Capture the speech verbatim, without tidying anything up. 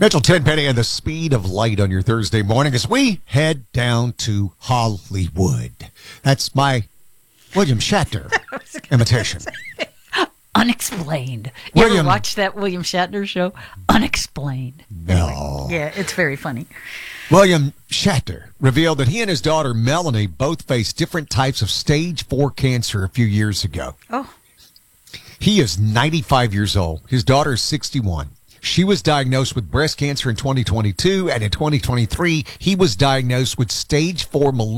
Mitchell Tenpenny and the speed of light on your Thursday morning as we head down to Hollywood. That's my William Shatner imitation. Unexplained. You William- ever watch that William Shatner show? Unexplained. No. Yeah, it's very funny. William Shatner revealed that he and his daughter Melanie both faced different types of stage four cancer a few years ago. Oh. He is ninety-five years old. His daughter is sixty-one. She was diagnosed with breast cancer in twenty twenty-two, and in twenty twenty-three, he was diagnosed with stage four malignancy.